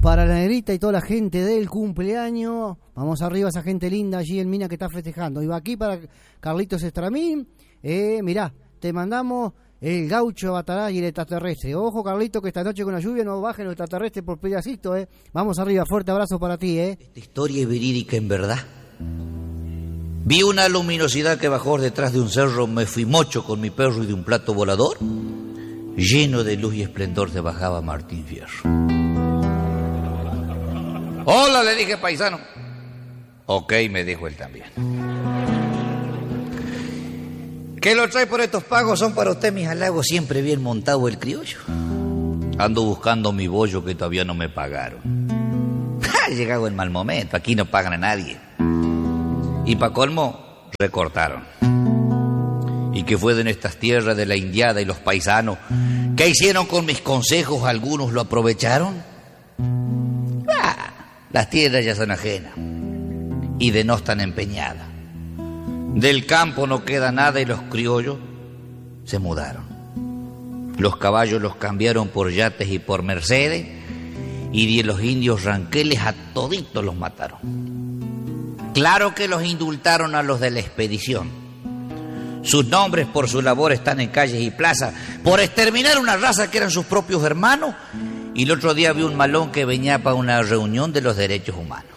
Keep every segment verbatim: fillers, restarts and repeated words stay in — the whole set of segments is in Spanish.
para la negrita y toda la gente del cumpleaños. Vamos arriba, esa gente linda allí en Mina que está festejando. Y va aquí para Carlitos Estramín. Eh, mirá, te mandamos el gaucho Batará y el extraterrestre. Ojo, Carlito, que esta noche con la lluvia no bajen los extraterrestres por pedacito, eh. Vamos arriba, fuerte abrazo para ti, eh. Esta historia es verídica en verdad. Vi una luminosidad que bajó detrás de un cerro, me fui mocho con mi perro y de un plato volador, lleno de luz y esplendor se bajaba Martín Fierro. Hola, le dije, paisano. Ok, me dijo él también. ¿Qué lo trae por estos pagos? Son para usted mis halagos, siempre bien montado el criollo. Ando buscando mi bollo que todavía no me pagaron. Ha llegado el mal momento, aquí no pagan a nadie. Y pa' colmo, recortaron. ¿Y qué fue de estas tierras de la indiada y los paisanos? ¿Qué hicieron con mis consejos? ¿Algunos lo aprovecharon? Ah, las tierras ya son ajenas y de no están empeñadas. Del campo no queda nada y los criollos se mudaron. Los caballos los cambiaron por yates y por mercedes, y de los indios ranqueles a toditos los mataron. Claro que los indultaron a los de la expedición. Sus nombres por su labor están en calles y plazas, por exterminar una raza que eran sus propios hermanos. Y el otro día vi un malón que venía para una reunión de los derechos humanos.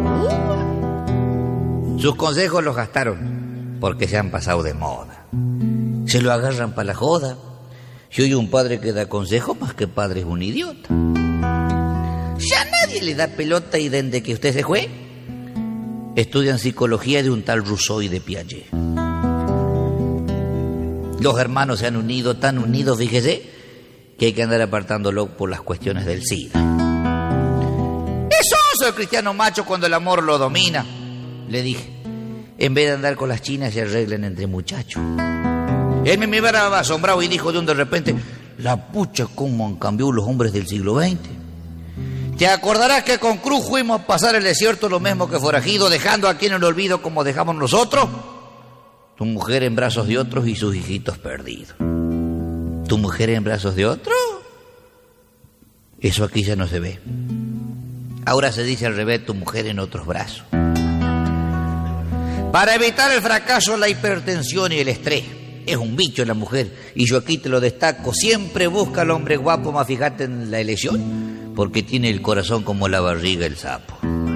Sus consejos los gastaron porque se han pasado de moda. Se lo agarran para la joda. Si hoy un padre que da consejos, más que padre es un idiota. Ya nadie le da pelota y desde que usted se fue, estudian psicología de un tal Rousseau y de Piaget. Los hermanos se han unido, tan unidos, fíjese, que hay que andar apartándolo por las cuestiones del SIDA. Eso es el cristiano macho cuando el amor lo domina, le dije. En vez de andar con las chinas, se arreglen entre muchachos. Él me miraba asombrado y dijo de un de repente: la pucha, cómo han cambiado los hombres del siglo veinte. Te acordarás que con Cruz fuimos a pasar el desierto lo mismo que forajido, dejando aquí en el olvido como dejamos nosotros. Tu mujer en brazos de otros y sus hijitos perdidos. ¿Tu mujer en brazos de otro? Eso aquí ya no se ve. Ahora se dice al revés, tu mujer en otros brazos. Para evitar el fracaso, la hipertensión y el estrés. Es un bicho la mujer, y yo aquí te lo destaco. Siempre busca al hombre guapo, más fíjate en la elección, porque tiene el corazón como la barriga el sapo.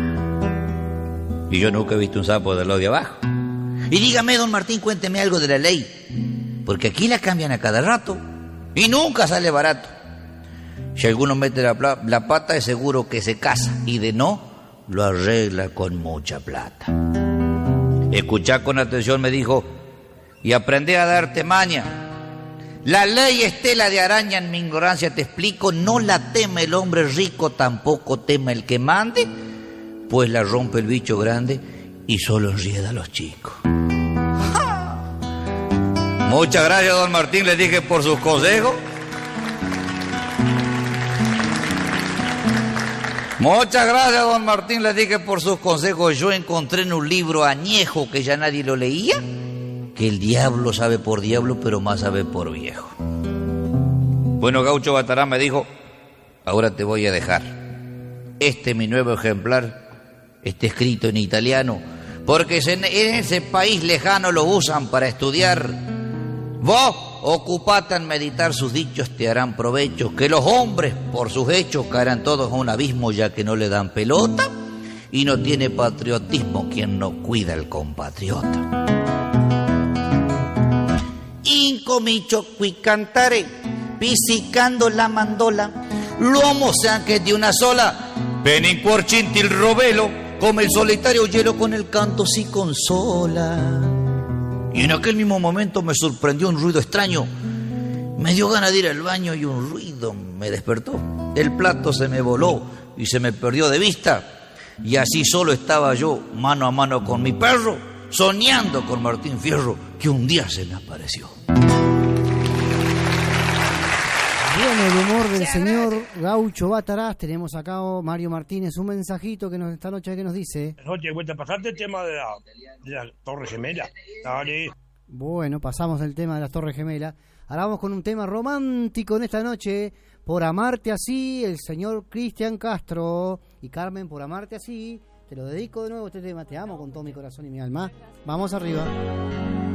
Y yo nunca he visto un sapo de lo de abajo. Y dígame, don Martín, cuénteme algo de la ley, porque aquí la cambian a cada rato y nunca sale barato. Si alguno mete la, pla- la pata, es seguro que se casa, y de no, lo arregla con mucha plata. Escuchá con atención, me dijo, y aprendé a darte maña. La ley es tela de araña, en mi ignorancia te explico, no la teme el hombre rico, tampoco teme el que mande, pues la rompe el bicho grande y solo enrieda a los chicos. Muchas gracias, don Martín, le dije, por sus consejos. Muchas gracias, don Martín, le dije, por sus consejos. Yo encontré en un libro añejo que ya nadie lo leía, que el diablo sabe por diablo, pero más sabe por viejo. Bueno, Gaucho Batará me dijo, ahora te voy a dejar. Este, mi nuevo ejemplar, está escrito en italiano, porque en ese país lejano lo usan para estudiar. Vos, ocupate en meditar, sus dichos te harán provecho, que los hombres por sus hechos caerán todos a un abismo, ya que no le dan pelota, y no tiene patriotismo quien no cuida al compatriota. Incomicio qui cantare, pisicando la mandola, l'uomo se anche di una sola, ven in cuorcinti il rovelo, come el solitario hielo con el canto si consola. Y en aquel mismo momento me sorprendió un ruido extraño. Me dio ganas de ir al baño y un ruido me despertó. El plato se me voló y se me perdió de vista. Y así solo estaba yo, mano a mano con mi perro, soñando con Martín Fierro, que un día se me apareció. Bien, el humor del señor Gaucho Batarás. Tenemos acá a Mario Martínez, un mensajito que nos esta noche que nos dice. Noche, vuelta a pasarte el tema de la, de la Torre Gemela. Dale. Bueno, pasamos el tema de las Torres Gemelas. Ahora vamos con un tema romántico en esta noche Por amarte así, el señor Cristian Castro. Y Carmen, por amarte así, te lo dedico de nuevo este tema. Te amo con todo mi corazón y mi alma. Vamos arriba.